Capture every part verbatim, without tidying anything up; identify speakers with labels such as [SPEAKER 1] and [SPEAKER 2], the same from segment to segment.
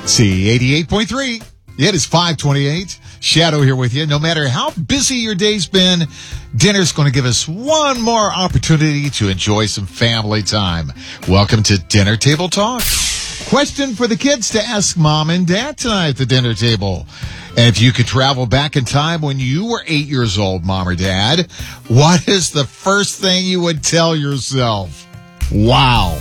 [SPEAKER 1] C eighty-eight point three. It is five twenty-eight. Shadow here with you. No matter how busy your day's been, dinner's going to give us one more opportunity to enjoy some family time. Welcome to Dinner Table Talk. Question for the kids to ask mom and dad tonight at the dinner table. And if you could travel back in time when you were eight years old, mom or dad, what is the first thing you would tell yourself? Wow.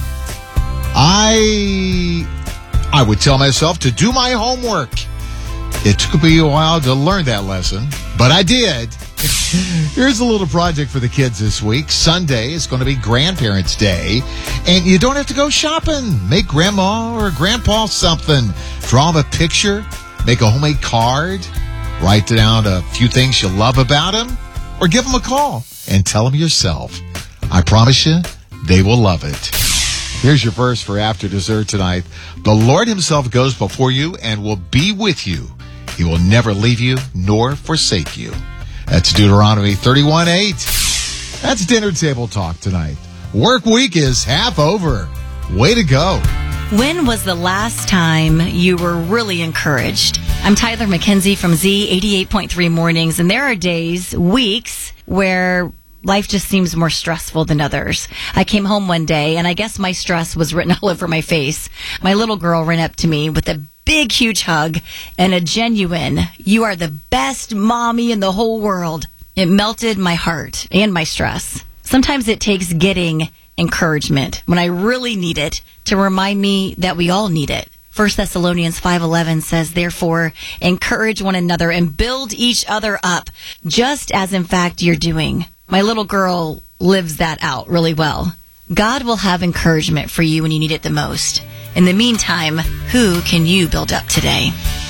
[SPEAKER 1] I... I would tell myself to do my homework. It took me a while to learn that lesson, but I did. Here's a little project for the kids this week. Sunday is going to be Grandparents' Day, and you don't have to go shopping. Make grandma or grandpa something. Draw them a picture, make a homemade card, write down a few things you love about them, or give them a call and tell them yourself. I promise you, they will love it. Here's your verse for after dessert tonight. The Lord himself goes before you and will be with you. He will never leave you nor forsake you. That's Deuteronomy thirty-one eight. That's Dinner Table Talk tonight. Work week is half over. Way to go.
[SPEAKER 2] When was the last time you were really encouraged? I'm Tyler McKenzie from Z eighty-eight point three Mornings, and there are days, weeks, where life just seems more stressful than others. I came home one day, and I guess my stress was written all over my face. My little girl ran up to me with a big, huge hug and a genuine, "You are the best mommy in the whole world." It melted my heart and my stress. Sometimes it takes getting encouragement when I really need it to remind me that we all need it. First Thessalonians five eleven says, "Therefore, encourage one another and build each other up, just as in fact you're doing." My little girl lives that out really well. God will have encouragement for you when you need it the most. In the meantime, who can you build up today?